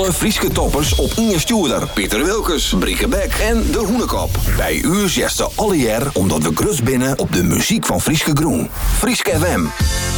Alle Frieske toppers op Inge Stuurder, Pieter Wilkes, Brieke Beck en De Hoenekop. Bij u zesten alle jaar omdat we grus binnen op de muziek van Frieske Groen. Frieske FM.